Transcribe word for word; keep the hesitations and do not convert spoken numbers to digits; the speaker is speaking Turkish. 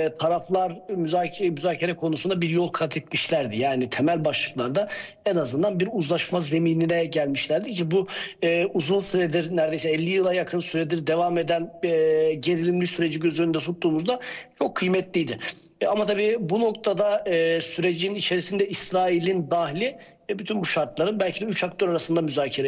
e, taraflar müzakere, müzakere konusunda bir yol kat etmişlerdi. Yani temel başlıklarda en azından bir uzlaşma zeminine gelmişlerdi ki bu e, uzun süredir, neredeyse elli yıla yakın süredir devam eden e, gerilimli süreci göz önünde tuttuğumuzda çok kıymetliydi. E, ama tabii bu noktada e, sürecin içerisinde İsrail'in dahili e, bütün bu şartların belki de üç aktör arasında müzakere